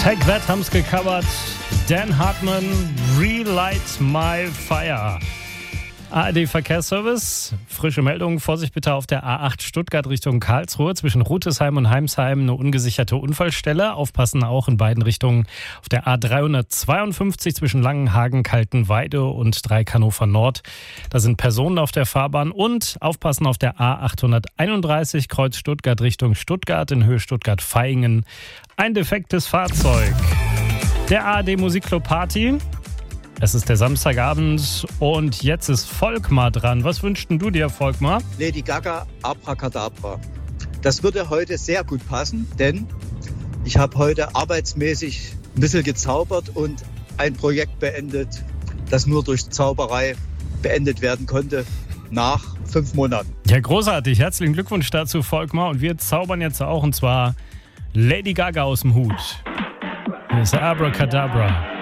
Take That haben's gecovert. Dan Hartman, Relight My Fire. ARD Verkehrsservice, frische Meldung, Vorsicht bitte auf der A8 Stuttgart Richtung Karlsruhe. Zwischen Rütesheim und Heimsheim eine ungesicherte Unfallstelle. Aufpassen auch in beiden Richtungen auf der A352 zwischen Langenhagen, Kaltenweide und Dreieck Hannover Nord. Da sind Personen auf der Fahrbahn und aufpassen auf der A831 Kreuz Stuttgart Richtung Stuttgart in Höhe Stuttgart-Vaihingen. Ein defektes Fahrzeug. Der ARD Musikclub Party. Es ist der Samstagabend und jetzt ist Volkmar dran. Was wünschst du dir, Volkmar? Lady Gaga, Abracadabra. Das würde heute sehr gut passen, denn ich habe heute arbeitsmäßig ein bisschen gezaubert und ein Projekt beendet, das nur durch Zauberei beendet werden konnte nach 5 Monaten. Ja, großartig. Herzlichen Glückwunsch dazu, Volkmar. Und wir zaubern jetzt auch, und zwar Lady Gaga aus dem Hut. Hier ist Abracadabra.